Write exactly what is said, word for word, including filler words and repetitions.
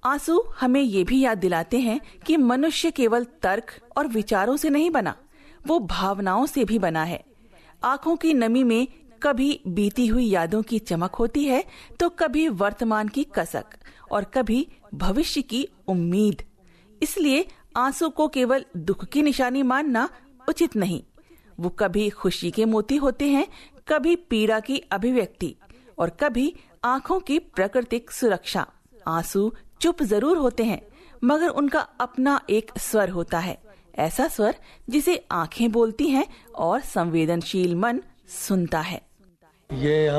आंसू हमें ये भी याद दिलाते हैं कि मनुष्य केवल तर्क और विचारों से नहीं बना, वो भावनाओं से भी बना है। आंखों की नमी में कभी बीती हुई यादों की चमक होती है, तो कभी वर्तमान की कसक और कभी भविष्य की उम्मीद। इसलिए आंसू को केवल दुख की निशानी मानना उचित नहीं। वो कभी खुशी के मोती होते हैं, कभी पीड़ा की अभिव्यक्ति और कभी आंखों की प्राकृतिक सुरक्षा। आंसू चुप जरूर होते हैं, मगर उनका अपना एक स्वर होता है, ऐसा स्वर जिसे आंखें बोलती हैं और संवेदनशील मन सुनता है। ये